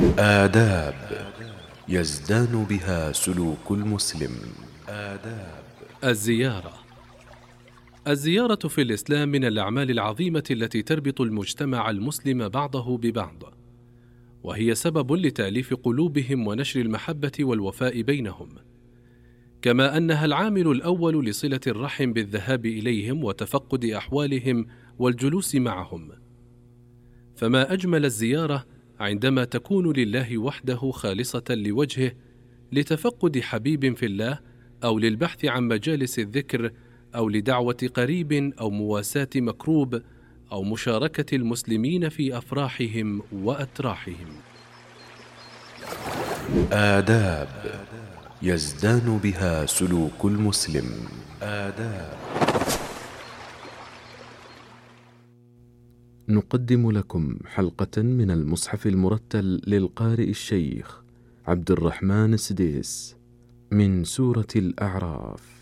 آداب يزدان بها سلوك المسلم. الزيارة في الإسلام من الأعمال العظيمة التي تربط المجتمع المسلم بعضه ببعض، وهي سبب لتأليف قلوبهم ونشر المحبة والوفاء بينهم، كما أنها العامل الأول لصلة الرحم بالذهاب إليهم وتفقد أحوالهم والجلوس معهم. فما أجمل الزيارة عندما تكون لله وحده خالصة لوجهه، لتفقد حبيب في الله، أو للبحث عن مجالس الذكر، أو لدعوة قريب، أو مواساة مكروب، أو مشاركة المسلمين في أفراحهم وأتراحهم. آداب يزدان بها سلوك المسلم. نقدم لكم حلقة من المصحف المرتل للقارئ الشيخ عبد الرحمن السديس من سورة الأعراف.